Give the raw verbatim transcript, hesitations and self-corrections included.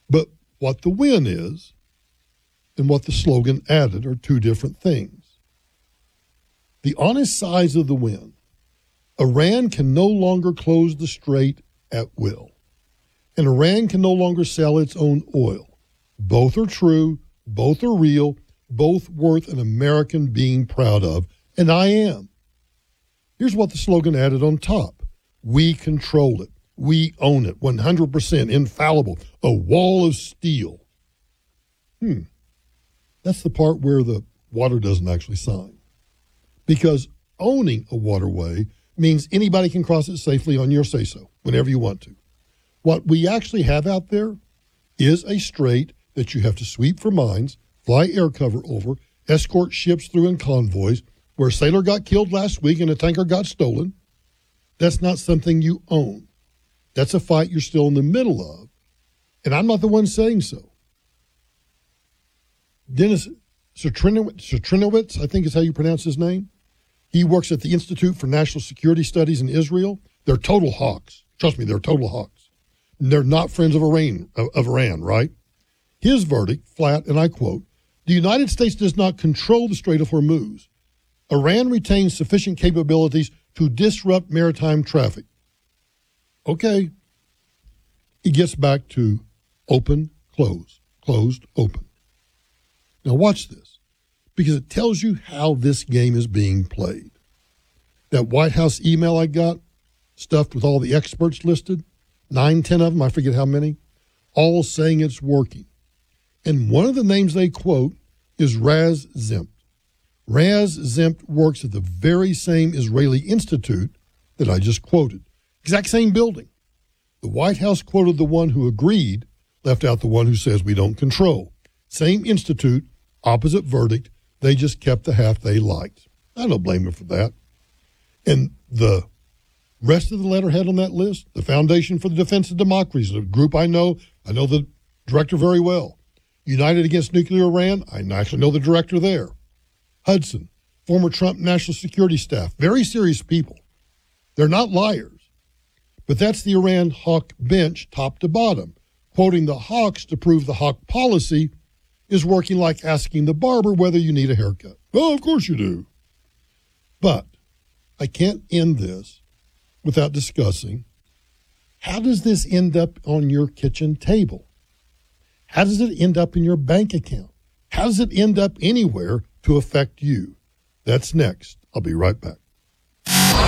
But what the win is and what the slogan added are two different things. The honest size of the win. Iran can no longer close the strait at will. And Iran can no longer sell its own oil. Both are true, both are real, both worth an American being proud of, and I am. Here's what the slogan added on top. We control it. We own it. one hundred percent infallible. A wall of steel. Hmm. That's the part where the water doesn't actually sign. Because owning a waterway means anybody can cross it safely on your say-so, whenever you want to. What we actually have out there is a strait that you have to sweep for mines, fly air cover over, escort ships through in convoys, where a sailor got killed last week and a tanker got stolen. That's not something you own. That's a fight you're still in the middle of, and I'm not the one saying so. Dennis Cetrinowicz, I think is how you pronounce his name. He works at the Institute for National Security Studies in Israel. They're total hawks. Trust me, they're total hawks. And they're not friends of Iran, of, of Iran, right? His verdict, flat, and I quote, the United States does not control the Strait of Hormuz. Iran retains sufficient capabilities to disrupt maritime traffic. Okay. He gets back to open, close, closed, open. Now watch this, because it tells you how this game is being played. That White House email I got, stuffed with all the experts listed, nine, ten of them, I forget how many, all saying it's working. And one of the names they quote is Raz Zempt. Raz Zempt works at the very same Israeli institute that I just quoted. Exact same building. The White House quoted the one who agreed, left out the one who says we don't control. Same institute, opposite verdict. They just kept the half they liked. I don't blame them for that. And the rest of the letterhead on that list, the Foundation for the Defense of Democracy, a group I know, I know the director very well. United Against Nuclear Iran, I actually know the director there. Hudson, former Trump national security staff, very serious people. They're not liars. But that's the Iran hawk bench, top to bottom, quoting the hawks to prove the hawk policy is working like asking the barber whether you need a haircut. Oh, of course you do. But I can't end this without discussing, how does this end up on your kitchen table? How does it end up in your bank account? How does it end up anywhere to affect you? That's next. I'll be right back.